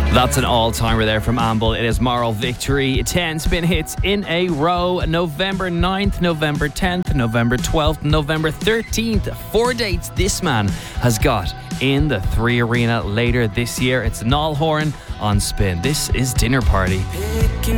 That's an all-timer there from Amble. It is Moral Victory. 10 spin hits in a row. November 9th, November 10th, November 12th, November 13th. 4 dates this man has got in the 3 Arena later this year. It's Niall Horan on Spin. This is Dinner Party. Picking